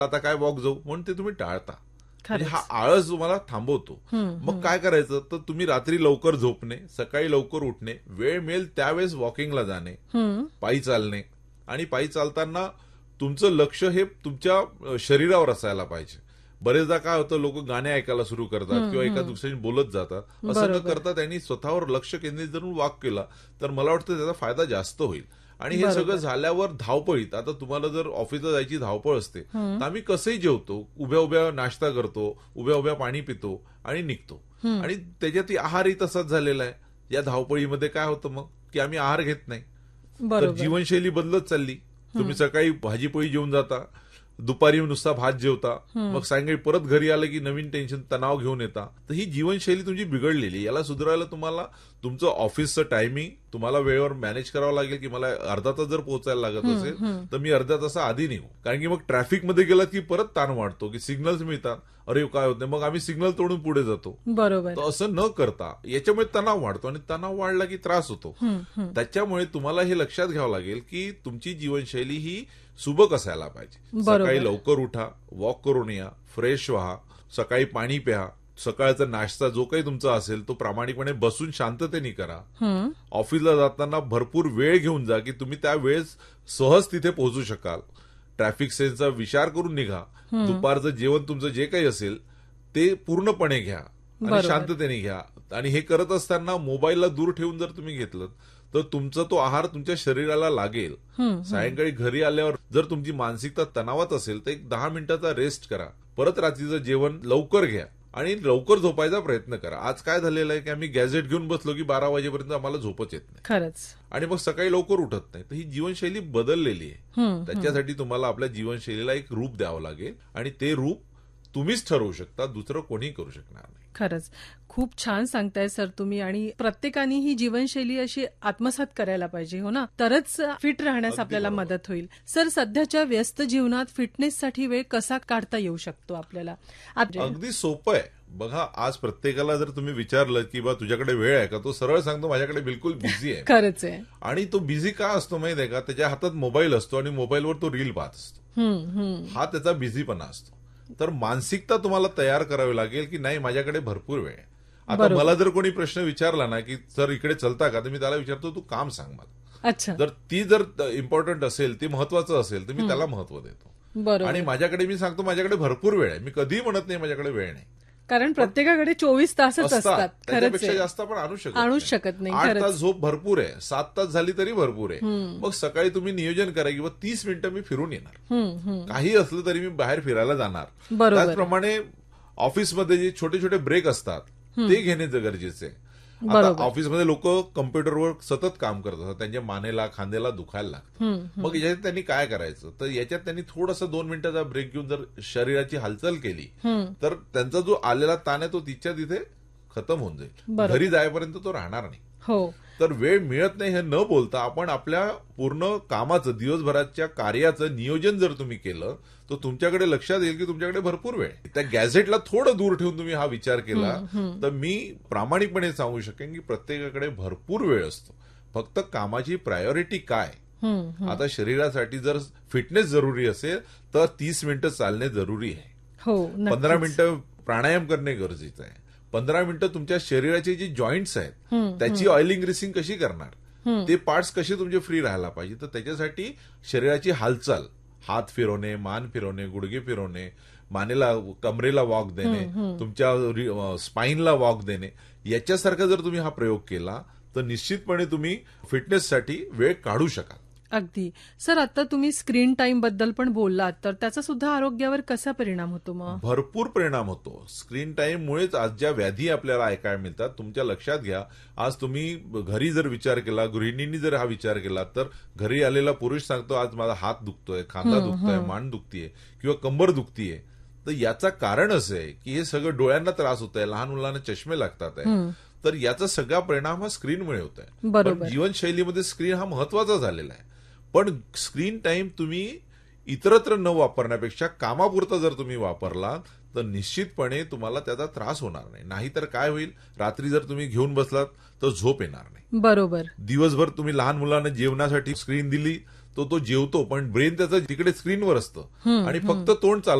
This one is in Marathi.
आता काय वॉक जाऊ म्हणून ते तुम्ही टाळता. म्हणजे खरंच. हा आळस तुम्हाला थांबवतो. मग काय करायचं तर तुम्ही रात्री लवकर झोपणे, सकाळी लवकर उठणे, वेळ मिळेल त्यावेळेस वॉकिंगला जाणे, पायी चालणे. आणि पायी चालताना तुमचं लक्ष हे तुमच्या शरीरावर असायला पाहिजे. बरेचदा काय होतं, लोक गाणे ऐकायला सुरू करतात किंवा एका दुसऱ्याशी बोलत जातात. असं न बरोबर. करता त्यांनी स्वतःवर लक्ष केंद्रित करून वॉक केला तर मला वाटतं त्याचा फायदा जास्त होईल. आणि हे सगळं बरोबर. झाल्यावर धावपळीत, आता तुम्हाला जर ऑफिसला जायची धावपळ असते तर आम्ही कसंही जेवतो, उभ्या उभ्या नाश्ता करतो, उभ्या उभ्या पाणी पितो आणि निघतो. आणि त्याच्यात आहारही तसाच झालेला आहे. या धावपळीमध्ये काय होतं मग की आम्ही आहार घेत नाही. तर बरोबर. जीवनशैली बदलत चालली. तुम्ही सकाळी भाजीपोळी जेवून जाता, दुपारी नुसता भात जेवता, मग सायंकाळी परत घरी आलं की नवीन टेन्शन, तणाव घेऊन येता. तर ही जीवनशैली तुमची बिघडलेली आहे. याला सुधारायला तुम्हाला तुमचं ऑफिसचं टायमिंग तुम्हाला वेळेवर मॅनेज करावं लागेल. की मला अर्धा तास जर पोहोचायला लागत असेल तर मी अर्ध्या तासा आधी निघू. कारण की मग ट्रॅफिकमध्ये गेलात की परत ताण वाढतो की सिग्नल्स मिळतात, अरे काय होतं, मग आम्ही सिग्नल तोडून पुढे जातो. बरोबर. तर असं न करता याच्यामुळे तणाव वाढतो आणि तणाव वाढला की त्रास होतो. त्याच्यामुळे तुम्हाला हे लक्षात घ्यावं लागेल की तुमची जीवनशैली ही सुबक असायला पाहिजे. बरोबर. सकाळी लवकर उठा, वॉक करून या, फ्रेश व्हा, सकाळी पाणी प्या, सकाळचा नाश्ता जो काही तुमचा असेल तो प्रामाणिकपणे बसून शांततेने करा. ऑफिसला जाताना भरपूर वेळ घेऊन जा की तुम्ही त्या वेळेस सहज तिथे पोहोचू शकाल. ट्रॅफिक सेन्सचा विचार करून निघा. दुपारचं जेवण तुमचं जे काही असेल ते पूर्णपणे घ्या आणि बरोबर. शांततेने घ्या. आणि हे करत असताना मोबाईलला दूर ठेवून जर तुम्ही घेतलं तर तुमचा तो आहार तुमच्या शरीराला लागेल. सायंकाळी घरी आल्यावर जर तुमची मानसिकता तणावात असेल तर एक 10 मिनिटाचा रेस्ट करा. परत रात्रीचं जेवण लवकर घ्या आणि लवकर झोपायचा प्रयत्न करा. आज काय झालेलं आहे की आम्ही गॅझेट घेऊन बसलो की 12 वाजेपर्यंत आम्हाला झोपच येत नाही खरंच. आणि मग सकाळी लवकर उठत नाही. तर ही जीवनशैली बदललेली आहे. त्याच्यासाठी तुम्हाला आपल्या जीवनशैलीला एक रूप द्यावं लागेल आणि ते रूप तुम्हीच ठरवू शकता, दुसरं कोणी करू शकणार नाही. खरंच खूप छान सांगताय सर तुम्ही. आणि प्रत्येकाने ही जीवनशैली अशी आत्मसात करायला पाहिजे, हो ना, तरच फिट राहण्यास अगदी आपल्याला बरोबर. मदत होईल. सर, सध्याच्या व्यस्त जीवनात फिटनेससाठी वेळ कसा काढता येऊ शकतो आपल्याला? अगदी सोपं आहे. बघा, आज प्रत्येकाला जर तुम्ही विचारलं की बा तुझ्याकडे वेळ आहे का, तो सरळ सांगतो माझ्याकडे बिलकुल बिझी आहे. खरंच आहे. आणि तो बिझी का असतो माहिती आहे का, त्याच्या हातात मोबाईल असतो आणि मोबाईलवर तो रील पाहत असतो. हा त्याचा बिझीपणा असतो. तर मानसिकता तुम्हाला तयार करावी लागेल की नाही, माझ्याकडे भरपूर वेळ आहे. आता बरोबर. मला जर कोणी प्रश्न विचारला ना की सर इकडे चलता का, तर मी त्याला विचारतो तू काम सांग मला. अच्छा. जर ती इम्पॉर्टंट असेल, ती महत्वाचं असेल तर मी त्याला महत्व देतो. बरोबर. आणि माझ्याकडे मी सांगतो माझ्याकडे भरपूर वेळ आहे. मी कधीही म्हणत नाही माझ्याकडे वेळ नाही. कारण प्रत्येकाकडे 24 तासच असतात. खरंच त्याच्यापेक्षा आहे. जास्त आपण आणू आणूच शकत नाही. 8 खरंच. तास झोप भरपूर आहे, 7 तास झाली तरी भरपूर आहे. मग सकाळी तुम्ही नियोजन करा की 30 मिनिटं मी फिरून येणार. काही असलं तरी मी बाहेर फिरायला जाणार. बरोबर. त्याचप्रमाणे ऑफिसमध्ये जे छोटे छोटे ब्रेक असतात ते घेणे गरजेचे आहे. आता बरोबर. ऑफिसमध्ये लोक कम्प्युटरवर सतत काम करत असतात, त्यांच्या मानेला खांद्याला दुखायला लागतं. मग याच्यात त्यांनी काय करायचं, तर याच्यात त्यांनी थोडासा 2 मिनिटाचा ब्रेक घेऊन जर शरीराची हालचाल केली तर त्यांचा जो आलेला ताण आहे तो तिच्या तिथे खतम होऊन जाईल. बरोबर. घरी जायपर्यंत तो राहणार नाही. हो. तर वेळ मिळत नाही हे न बोलता आपण आपल्या पूर्ण कामाचं, दिवसभराच्या कार्याचं नियोजन जर तुम्ही केलं तर तुमच्याकडे लक्षात येईल की तुमच्याकडे भरपूर वेळ आहे. त्या गॅझेटला थोडं दूर ठेवून तुम्ही हा विचार केला तर मी प्रामाणिकपणे सांगू शकेन की प्रत्येकाकडे भरपूर वेळ असतो. फक्त कामाची प्रायोरिटी काय. आता शरीरासाठी जर फिटनेस जरुरी असेल तर 30 मिनिटं चालणे जरुरी आहे. हो. 15 मिनिटं प्राणायाम करणे गरजेचं आहे. 15 मिनिटं तुमच्या शरीराचे जे जॉईंट्स आहेत त्याची ऑइलिंग ग्रीसिंग कशी करणार, ते पार्ट्स कसे तुमचे फ्री राहायला पाहिजे. तर त्याच्यासाठी शरीराची हालचाल, हात फिरवणे, मान फिरवणे, गुडघे फिरवणे, मानेला कमरेला वॉक देणे, तुमच्या स्पाईनला वॉक देणे, याच्यासारखा जर तुम्ही हा प्रयोग केला तर निश्चितपणे तुम्ही फिटनेससाठी वेळ काढू शकाल. अगदी. सर, आता तुम्ही स्क्रीन टाइम बद्दल पण बोललात, तर त्याचा सुद्धा आरोग्यावर कसा परिणाम होतो मग? भरपूर परिणाम होतो. स्क्रीन टाईममुळेच आज ज्या व्याधी आपल्याला ऐकायला मिळतात. तुमच्या लक्षात घ्या, आज तुम्ही घरी जर विचार केला, गृहिणींनी जर हा विचार केला तर घरी आलेला पुरुष सांगतो आज माझा हात दुखतोय, खांदा दुखतोय, मान दुखतीये किंवा कंबर दुखतीये. तर याचं कारण असं आहे की हे सगळं डोळ्यांना त्रास होत आहे, लहान मुलांना चष्मे लागतात आहे. तर याचा सगळा परिणाम हा स्क्रीनमुळे होत आहे. बरोबर. जीवनशैलीमध्ये स्क्रीन हा महत्वाचा झालेला आहे. पण स्क्रीन टाइम तुम्ही इतरत्र न वापरण्यापेक्षा कामापुरता जर तुम्ही वापरला तर निश्चितपणे तुम्हाला त्याचा त्रास होणार नाही. नाहीतर काय होईल, रात्री जर तुम्ही घेऊन बसलात तर झोप येणार नाही. बरोबर. दिवसभर तुम्ही लहान मुलांना जेवणासाठी स्क्रीन दिली तो जेवतो पण ब्रेन त्याचं तिकडे स्क्रीनवर असतं आणि फक्त तोंड चालवतं.